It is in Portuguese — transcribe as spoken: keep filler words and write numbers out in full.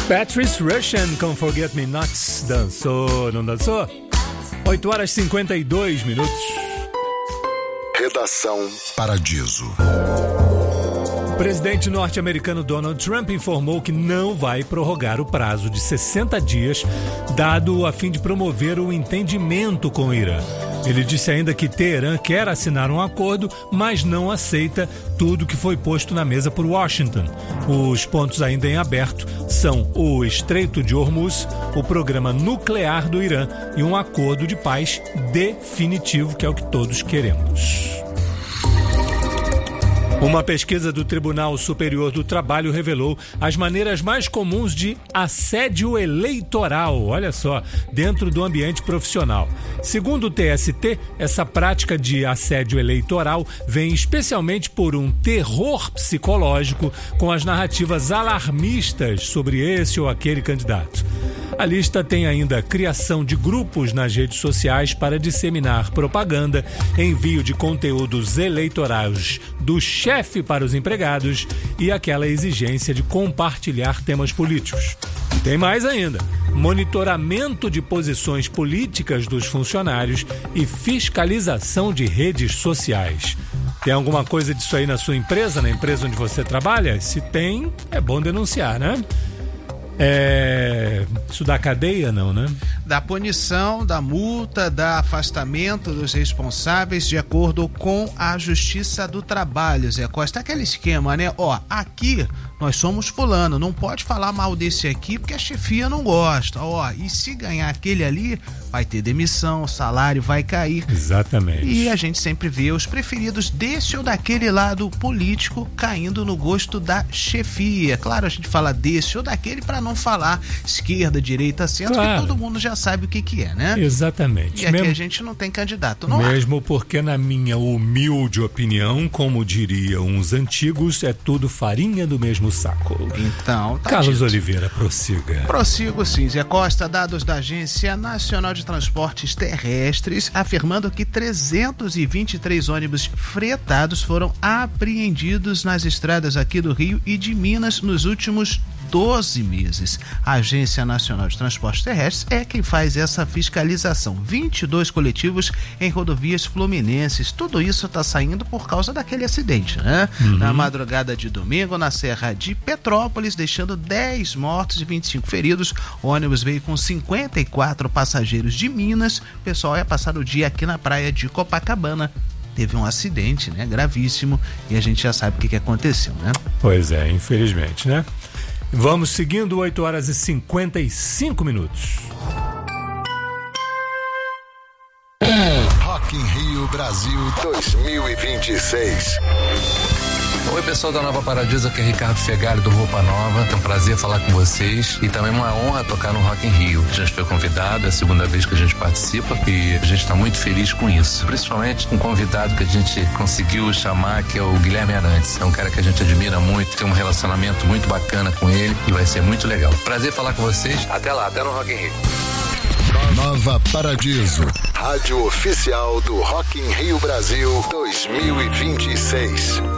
Patrice Rushen com Forget Me Nots. Dançou, não dançou? oito horas e cinquenta e dois minutos. Redação Paradiso. O presidente norte-americano Donald Trump informou que não vai prorrogar o prazo de sessenta dias dado a fim de promover o entendimento com o Irã. Ele disse ainda que Teherã quer assinar um acordo, mas não aceita tudo que foi posto na mesa por Washington. Os pontos ainda em aberto são o Estreito de Hormuz, o programa nuclear do Irã e um acordo de paz definitivo, que é o que todos queremos. Uma pesquisa do Tribunal Superior do Trabalho revelou as maneiras mais comuns de assédio eleitoral, olha só, dentro do ambiente profissional. Segundo o T S T, essa prática de assédio eleitoral vem especialmente por um terror psicológico com as narrativas alarmistas sobre esse ou aquele candidato. A lista tem ainda a criação de grupos nas redes sociais para disseminar propaganda, envio de conteúdos eleitorais do chefe para os empregados e aquela exigência de compartilhar temas políticos. Tem mais ainda: monitoramento de posições políticas dos funcionários e fiscalização de redes sociais. Tem alguma coisa disso aí na sua empresa, na empresa onde você trabalha? Se tem, é bom denunciar, né? É... Isso dá cadeia, não, né? Da punição, da multa, da afastamento dos responsáveis de acordo com a Justiça do Trabalho, Zé Costa. Aquele esquema, né? Ó, aqui nós somos fulano, não pode falar mal desse aqui porque a chefia não gosta. Ó, e se ganhar aquele ali, vai ter demissão, o salário vai cair. Exatamente. E a gente sempre vê os preferidos desse ou daquele lado político caindo no gosto da chefia. Claro, a gente fala desse ou daquele para não falar esquerda, direita, centro, claro, que todo mundo já sabe o que que é, né? Exatamente. E aqui mesmo, a gente não tem candidato, não Mesmo há. porque, na minha humilde opinião, como diriam uns antigos, é tudo farinha do mesmo saco. Então, tá Carlos dito. Oliveira, prossiga. Prossigo sim, Zé Costa. Dados da Agência Nacional de Transportes Terrestres afirmando que trezentos e vinte e três ônibus fretados foram apreendidos nas estradas aqui do Rio e de Minas nos últimos doze meses. A Agência Nacional de Transportes Terrestres é quem faz essa fiscalização. vinte e dois coletivos em rodovias fluminenses. Tudo isso está saindo por causa daquele acidente, né? Uhum. Na madrugada de domingo, na Serra de Petrópolis, deixando dez mortos e vinte e cinco feridos. O ônibus veio com cinquenta e quatro passageiros de Minas. O pessoal ia passar o dia aqui na praia de Copacabana. Teve um acidente, né? Gravíssimo. E a gente já sabe o que, que aconteceu, né? Pois é, infelizmente, né? Vamos seguindo, oito horas e cinquenta e cinco minutos. Rock in Rio Brasil dois mil e vinte e seis. Oi, pessoal da Nova Paradiso, aqui é Ricardo Fegali do Roupa Nova. É um prazer falar com vocês e também uma honra tocar no Rock in Rio. A gente foi convidado, é a segunda vez que a gente participa e a gente está muito feliz com isso. Principalmente um convidado que a gente conseguiu chamar, que é o Guilherme Arantes. É um cara que a gente admira muito, tem um relacionamento muito bacana com ele e vai ser muito legal. Prazer falar com vocês. Até lá, até no Rock in Rio. Nova Paradiso, rádio oficial do Rock in Rio Brasil dois mil e vinte e seis.